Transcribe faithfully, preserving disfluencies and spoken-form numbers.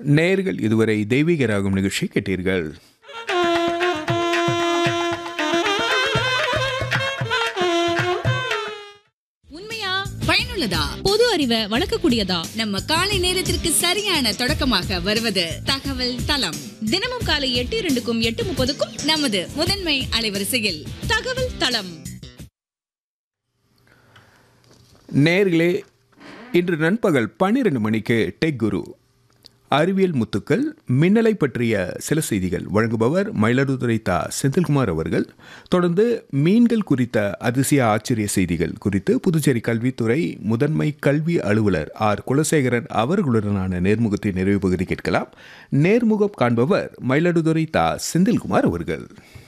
நேயர்கள் இதுவரை தெய்வீக ராகம் நிகழ்ச்சி கேட்டீர்கள். உண்மையா பயனுள்ளதா, பொது அறிவை வளர்க்கக்கூடியதா, நம்ம காலை நேரத்திற்கு சரியான தொடக்கமாக வருவது தகவல் தளம். தினமும் காலை எட்டு இரண்டுக்கும் எட்டு முப்பதுக்கும் நமது முதன்மை அலைவரிசையில் தகவல் தளம். நேயர்களே, இன்று நண்பகல் பன்னிரண்டு மணிக்கு டெக் குரு அறிவியல் முத்துக்கள் மின்னலை பற்றிய சில செய்திகள் வழங்குபவர் மயிலாடுதுறை தா செந்தில்குமார் அவர்கள். தொடர்ந்து மீன்கள் குறித்த அதிசய ஆச்சரிய செய்திகள் குறித்து புதுச்சேரி கல்வித்துறை முதன்மை கல்வி அலுவலர் ஆர் குலசேகரன் அவர்களுடனான நேர்முகத்தின் நிறைவு பகுதி கேட்கலாம். நேர்முகம் காண்பவர் மயிலாடுதுறை தா செந்தில்குமார் அவர்கள்.